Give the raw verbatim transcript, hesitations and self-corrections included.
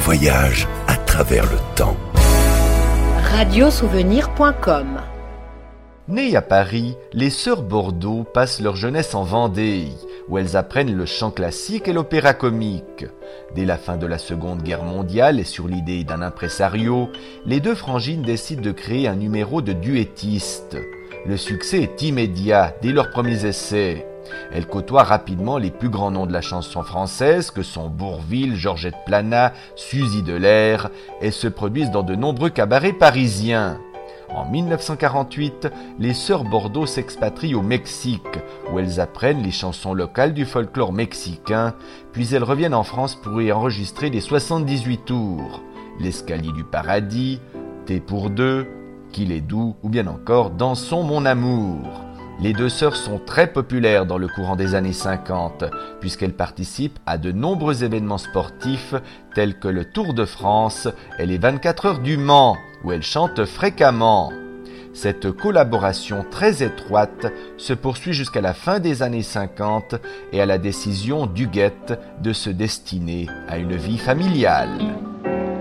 voyage à travers le temps. radiosouvenir point com. Nées à Paris, les sœurs Bordeaux passent leur jeunesse en Vendée, où elles apprennent le chant classique et l'opéra comique. Dès la fin de la Seconde Guerre mondiale et sur l'idée d'un impresario, les deux frangines décident de créer un numéro de duettistes. Le succès est immédiat dès leurs premiers essais. Elles côtoient rapidement les plus grands noms de la chanson française que sont Bourvil, Georgette Plana, Suzy Delair et se produisent dans de nombreux cabarets parisiens. En mille neuf cent quarante-huit, les sœurs Bordeaux s'expatrient au Mexique, où elles apprennent les chansons locales du folklore mexicain, puis elles reviennent en France pour y enregistrer les soixante-dix-huit tours, L'escalier du paradis, Thé pour deux, Qu'il est doux ou bien encore Dansons mon amour. Les deux sœurs sont très populaires dans le courant des années cinquante, puisqu'elles participent à de nombreux événements sportifs tels que le Tour de France et les vingt-quatre heures du Mans, où elles chantent fréquemment. Cette collaboration très étroite se poursuit jusqu'à la fin des années cinquante et à la décision d'Huguette de se destiner à une vie familiale.